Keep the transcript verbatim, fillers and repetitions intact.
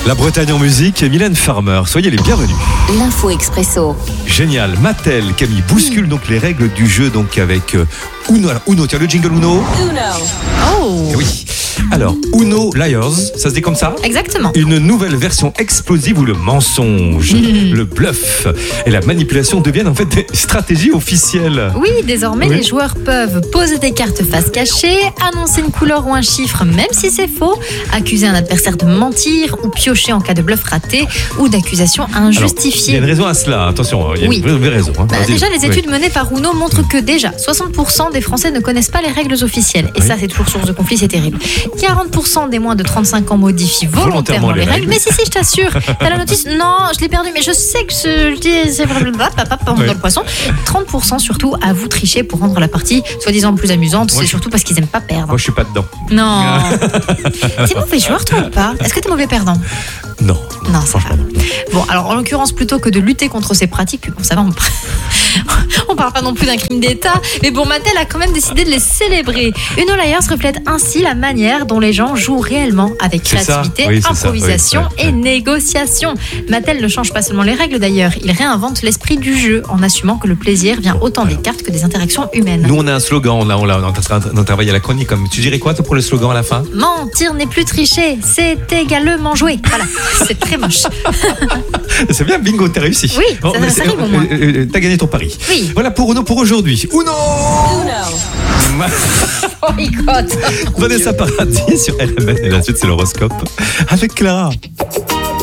La Bretagne en musique, Mylène Farmer, soyez les bienvenus. L'info expresso. Génial, Mattel, Camille bouscule donc les règles du jeu donc avec euh, Uno. Alors, Uno, tiens le jingle Uno. Uno. Oh. Eh oui. Alors, Uno Liars, ça se dit comme ça ? Exactement. Une nouvelle version explosive où le mensonge, mmh. le bluff et la manipulation deviennent en fait des stratégies officielles. Oui, désormais oui. les joueurs peuvent poser des cartes face cachée, annoncer une couleur ou un chiffre même si c'est faux, accuser un adversaire de mentir ou piocher en cas de bluff raté ou d'accusation injustifiée. Alors, il y a une raison à cela, attention, il y a oui. une vraie raison. Hein. Bah, déjà, les études oui. menées par Uno montrent que déjà soixante pour cent des Français ne connaissent pas les règles officielles. Et oui. ça, c'est toujours source de conflit, c'est terrible. quarante pour cent des moins de trente-cinq ans modifient volontairement, volontairement les, les règles. règles. Mais si, si, je t'assure. T'as la notice, non, je l'ai perdu, mais je sais que je dis, c'est blablabla, papa, papa, dans le poisson. trente pour cent surtout avouent tricher pour rendre la partie soi-disant plus amusante. Moi, c'est je... surtout parce qu'ils aiment pas perdre. Moi, je suis pas dedans. Non. T'es mauvais joueur, toi, ou pas ? Est-ce que t'es mauvais perdant ? Non. Non, ça va. Bon, alors, en l'occurrence, plutôt que de lutter contre ces pratiques, bon, ça va, on parle... on parle pas non plus d'un crime d'État, mais bon, Mattel a quand même décidé de les célébrer. Uno Liars reflète ainsi la manière dont les gens jouent réellement avec créativité, oui, improvisation ça, oui, et oui. négociation. Mattel ne change pas seulement les règles d'ailleurs, il réinvente l'esprit du jeu en assumant que le plaisir vient autant Alors. des cartes que des interactions humaines. Nous, on a un slogan, on a, on a, on a travaillé à la chronique. Comme, tu dirais quoi toi, pour le slogan à la fin ? Mentir n'est plus tricher, c'est également jouer. Voilà, c'est très moche. C'est bien, bingo, t'as réussi. Oui, bon, ça, ça arrive au moins. Euh, t'as gagné ton pari. Oui. Voilà pour Uno pour aujourd'hui. Uno Uno Oh my God. Vanessa Paradis sur L M N et la suite c'est l'horoscope avec Clara.